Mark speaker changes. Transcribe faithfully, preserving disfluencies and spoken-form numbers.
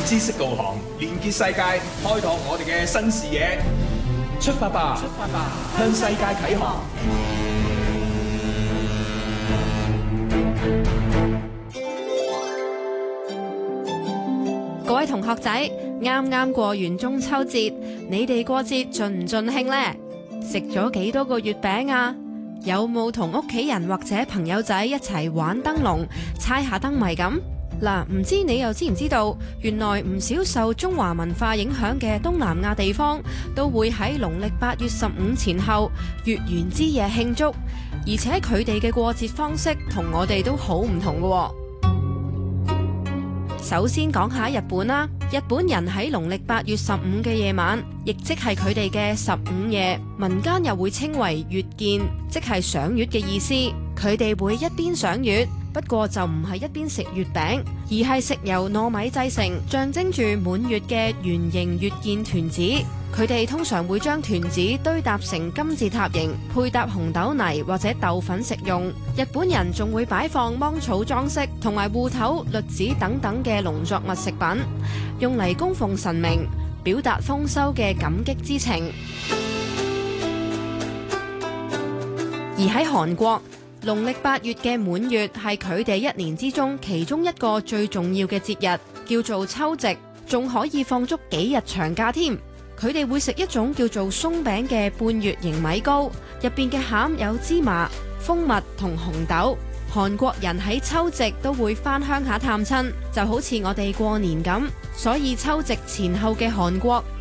Speaker 1: 知識導航，連結世界，開拓我哋嘅新視野。出發吧，出發吧，向世界啟航。
Speaker 2: 各位同學仔，啱啱過完中秋節，你哋過節盡唔盡興呢？食咗幾多個月餅啊？有冇同屋企人或者朋友仔一齊玩燈籠、猜下燈謎咁？嗱，唔知你又知唔知道，原來唔少受中華文化影響嘅東南亞地方，都會喺農曆八月十五前後月圓之夜慶祝，而且佢哋嘅過節方式同我哋都好唔同嘅。首先講下日本啦，日本人喺農曆八月十五嘅夜晚，亦即係佢哋嘅十五夜，民間又會稱為月見，即係賞月嘅意思。佢哋會一邊賞月，不過就唔係一邊食月餅，而係食由糯米製成，象徵住滿月嘅圓形月見團子。佢哋通常會將團子堆搭成金字塔形，配搭紅豆泥或者豆粉食用。日本人仲會擺放芒草裝飾同埋芋頭、栗子等等嘅農作物食品，用嚟供奉神明，表達豐收嘅感激之情。而喺韓國，農曆八月嘅滿月係佢哋一年之中其中一個最重要嘅節日，叫做秋夕，仲可以放足幾日長假添。佢哋會食一種叫做鬆餅嘅半月形米糕，入邊嘅餡有芝麻、蜂蜜同紅豆。韓國人喺秋夕都會返鄉下探親，就好似我哋過年咁，所以秋夕前後嘅韓國